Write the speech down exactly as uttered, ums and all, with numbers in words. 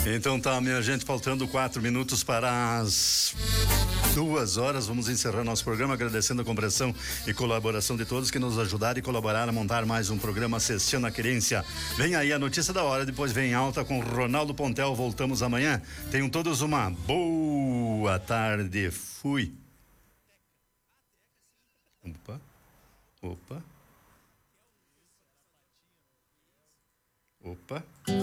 Então tá, minha gente, faltando quatro minutos para as duas horas, vamos encerrar nosso programa agradecendo a compreensão e colaboração de todos que nos ajudaram e colaboraram a montar mais um programa Assistindo a Querência. Vem aí a notícia da hora, depois vem alta com Ronaldo Pontel, voltamos amanhã. Tenham todos uma boa tarde, fui. Opa, opa, opa.